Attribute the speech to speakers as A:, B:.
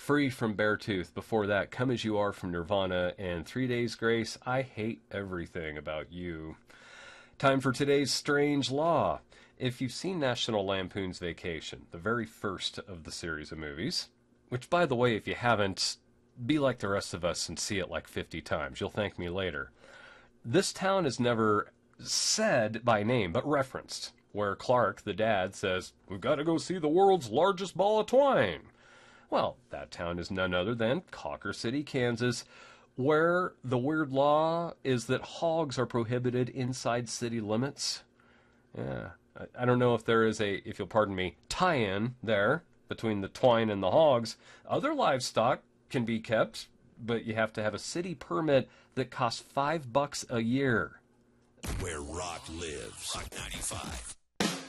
A: Free from Beartooth. Before that, Come As You Are from Nirvana. And 3 Days Grace, I Hate Everything About You. Time for today's Strange Law. If you've seen National Lampoon's Vacation, the very first of the series of movies, which, by the way, if you haven't, be like the rest of us and see it like 50 times. You'll thank me later. This town is never said by name, but referenced, where Clark, the dad, says, "We've got to go see the world's largest ball of twine." Well, that town is none other than Cawker City, Kansas, where the weird law is that hogs are prohibited inside city limits. Yeah, I don't know if there is a, if you'll pardon me, tie-in there between the twine and the hogs. Other livestock can be kept, but you have to have a city permit that costs $5 a year.
B: Where rock lives. Rock 95.